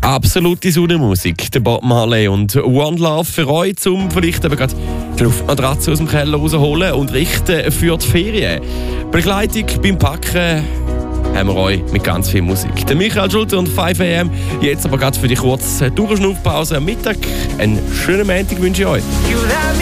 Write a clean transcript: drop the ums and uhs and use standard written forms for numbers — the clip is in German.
Absolute Sonnenmusik. Der Bob Marley und One Love für euch, um vielleicht eben gerade die Luftmatratze aus dem Keller rausholen und richten für die Ferien. Begleitung beim Packen haben wir euch mit ganz viel Musik. Der Michael Schulte und 5 AM. Jetzt aber gerade für die kurze Durchschnuffpause am Mittag. Einen schönen Montag wünsche ich euch.